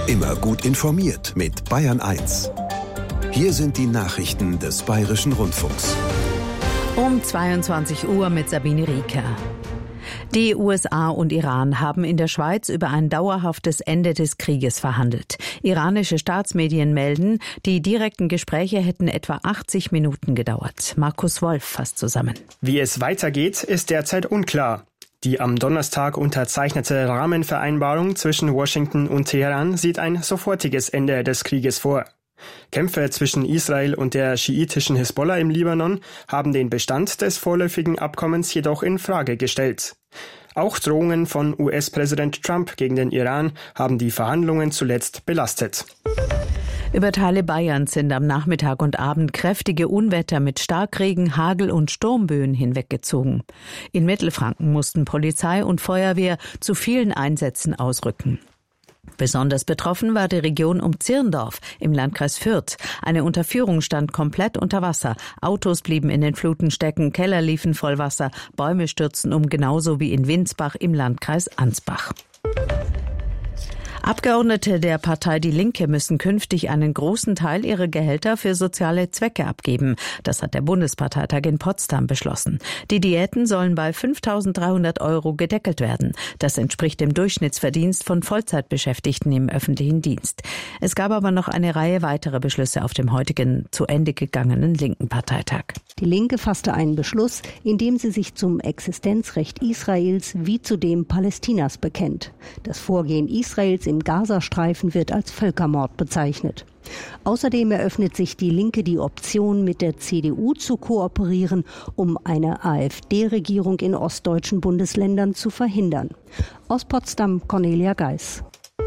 Immer gut informiert mit Bayern 1. Hier sind die Nachrichten des Bayerischen Rundfunks. Um 22 Uhr mit Sabine Rieker. Die USA und Iran haben in der Schweiz über ein dauerhaftes Ende des Krieges verhandelt. Iranische Staatsmedien melden, die direkten Gespräche hätten etwa 80 Minuten gedauert. Markus Wolf fasst zusammen. Wie es weitergeht, ist derzeit unklar. Die am Donnerstag unterzeichnete Rahmenvereinbarung zwischen Washington und Teheran sieht ein sofortiges Ende des Krieges vor. Kämpfe zwischen Israel und der schiitischen Hisbollah im Libanon haben den Bestand des vorläufigen Abkommens jedoch in Frage gestellt. Auch Drohungen von US-Präsident Trump gegen den Iran haben die Verhandlungen zuletzt belastet. Über Teile Bayerns sind am Nachmittag und Abend kräftige Unwetter mit Starkregen, Hagel und Sturmböen hinweggezogen. In Mittelfranken mussten Polizei und Feuerwehr zu vielen Einsätzen ausrücken. Besonders betroffen war die Region um Zirndorf im Landkreis Fürth. Eine Unterführung stand komplett unter Wasser. Autos blieben in den Fluten stecken, Keller liefen voll Wasser, Bäume stürzten um, genauso wie in Winsbach im Landkreis Ansbach. Abgeordnete der Partei Die Linke müssen künftig einen großen Teil ihrer Gehälter für soziale Zwecke abgeben. Das hat der Bundesparteitag in Potsdam beschlossen. Die Diäten sollen bei 5.300 € gedeckelt werden. Das entspricht dem Durchschnittsverdienst von Vollzeitbeschäftigten im öffentlichen Dienst. Es gab aber noch eine Reihe weiterer Beschlüsse auf dem heutigen zu Ende gegangenen linken Parteitag. Die Linke fasste einen Beschluss, in dem sie sich zum Existenzrecht Israels wie zu dem Palästinas bekennt. Das Vorgehen Israels im Gazastreifen wird als Völkermord bezeichnet. Außerdem eröffnet sich die Linke die Option, mit der CDU zu kooperieren, um eine AfD-Regierung in ostdeutschen Bundesländern zu verhindern. Aus Potsdam, Cornelia Geis.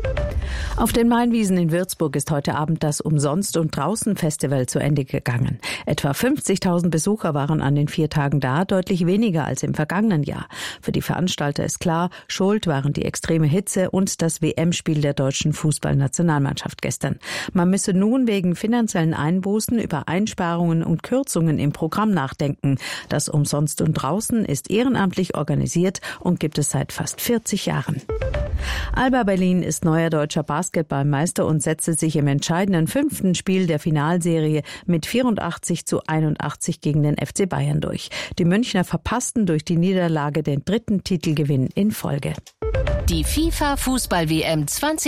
Auf den Mainwiesen in Würzburg ist heute Abend das Umsonst- und Draußen-Festival zu Ende gegangen. Etwa 50.000 Besucher waren an den 4 Tagen da, deutlich weniger als im vergangenen Jahr. Für die Veranstalter ist klar, schuld waren die extreme Hitze und das WM-Spiel der deutschen Fußballnationalmannschaft gestern. Man müsse nun wegen finanziellen Einbußen über Einsparungen und Kürzungen im Programm nachdenken. Das Umsonst und Draußen ist ehrenamtlich organisiert und gibt es seit fast 40 Jahren. Alba Berlin ist neuer deutscher Basketballmeister und setzte sich im entscheidenden 5. Spiel der Finalserie mit 84:81 gegen den FC Bayern durch. Die Münchner verpassten durch die Niederlage den 3. Titelgewinn in Folge. Die FIFA-Fußball-WM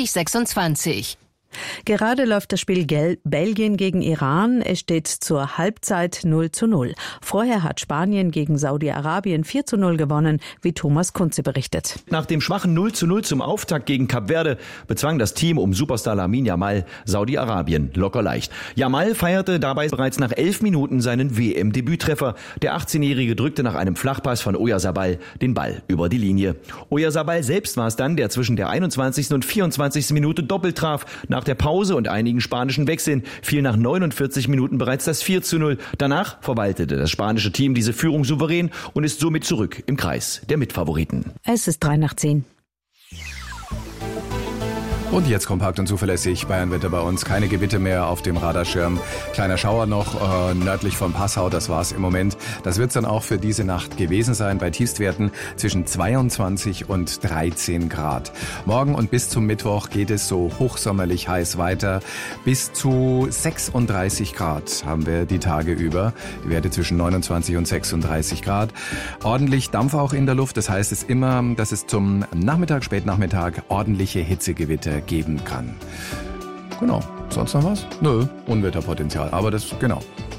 2026. Gerade läuft das Spiel Belgien gegen Iran. Es steht zur Halbzeit 0:0. Vorher hat Spanien gegen Saudi-Arabien 4:0 gewonnen, wie Thomas Kunze berichtet. Nach dem schwachen 0:0 zum Auftakt gegen Kap Verde bezwang das Team um Superstar Lamine Yamal Saudi-Arabien locker leicht. Yamal feierte dabei bereits nach 11 Minuten seinen WM-Debüttreffer. Der 18-Jährige drückte nach einem Flachpass von Oyarzabal den Ball über die Linie. Oyarzabal selbst war es dann, der zwischen der 21. und 24. Minute doppelt traf. Nach der Pause und einigen spanischen Wechseln fiel nach 49 Minuten bereits das 4:0. Danach verwaltete das spanische Team diese Führung souverän und ist somit zurück im Kreis der Mitfavoriten. Es ist 9:03. Und jetzt kompakt und zuverlässig Bayernwetter bei uns. Keine Gewitter mehr auf dem Radarschirm. Kleiner Schauer noch nördlich von Passau, das war's im Moment. Das wird's dann auch für diese Nacht gewesen sein, bei Tiefstwerten zwischen 22 und 13 Grad. Morgen und bis zum Mittwoch geht es so hochsommerlich heiß weiter. Bis zu 36 Grad haben wir die Tage über. Die Werte zwischen 29 und 36 Grad. Ordentlich Dampf auch in der Luft. Das heißt es immer, dass es zum Nachmittag, Spätnachmittag ordentliche Hitzegewitter geben kann. Genau. Sonst noch was? Nö. Unwetterpotenzial. Aber das, genau.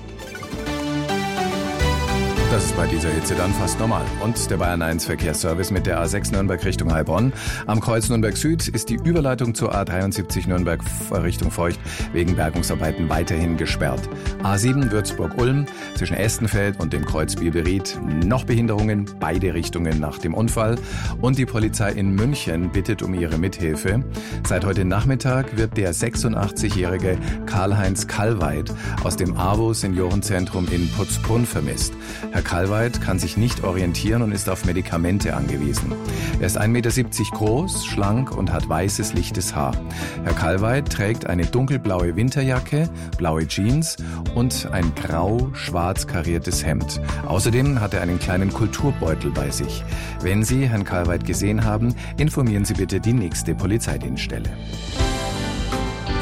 Das ist bei dieser Hitze dann fast normal. Und der Bayern 1 Verkehrsservice mit der A6 Nürnberg Richtung Heilbronn. Am Kreuz Nürnberg Süd ist die Überleitung zur A73 Nürnberg Richtung Feucht wegen Bergungsarbeiten weiterhin gesperrt. A7 Würzburg-Ulm zwischen Estenfeld und dem Kreuz Bielberied noch Behinderungen, beide Richtungen nach dem Unfall. Und die Polizei in München bittet um ihre Mithilfe. Seit heute Nachmittag wird der 86-jährige Karl-Heinz Kallweit aus dem AWO-Seniorenzentrum in Putzbrunn vermisst. Herr Kallweit kann sich nicht orientieren und ist auf Medikamente angewiesen. Er ist 1,70 Meter groß, schlank und hat weißes, lichtes Haar. Herr Kallweit trägt eine dunkelblaue Winterjacke, blaue Jeans und ein grau-schwarz kariertes Hemd. Außerdem hat er einen kleinen Kulturbeutel bei sich. Wenn Sie Herrn Kallweit gesehen haben, informieren Sie bitte die nächste Polizeidienststelle.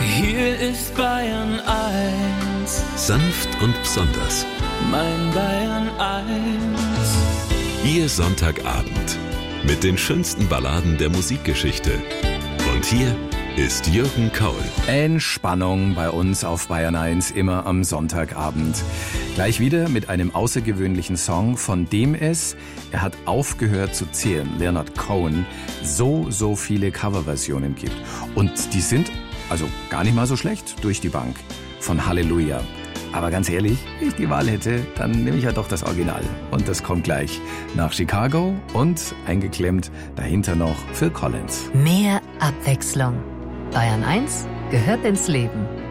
Hier ist Bayern 1. Sanft und besonders. Mein Bayern 1. Ihr Sonntagabend mit den schönsten Balladen der Musikgeschichte. Und hier ist Jürgen Kaul. Entspannung bei uns auf Bayern 1, immer am Sonntagabend. Gleich wieder mit einem außergewöhnlichen Song, von dem er hat aufgehört zu zählen, Leonard Cohen, so viele Coverversionen gibt. Und die sind also gar nicht mal so schlecht durch die Bank von Halleluja. Aber ganz ehrlich, wenn ich die Wahl hätte, dann nehme ich ja doch das Original. Und das kommt gleich nach Chicago und eingeklemmt dahinter noch Phil Collins. Mehr Abwechslung. Bayern 1 gehört ins Leben.